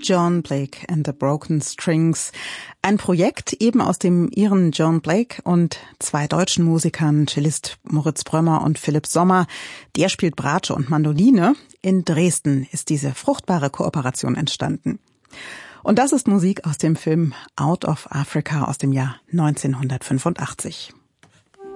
John Blake and the Broken Strings. Ein Projekt eben aus dem Iren John Blake und zwei deutschen Musikern, Cellist Moritz Brömmer und Philipp Sommer. Der spielt Bratsche und Mandoline. In Dresden ist diese fruchtbare Kooperation entstanden. Und das ist Musik aus dem Film Out of Africa aus dem Jahr 1985.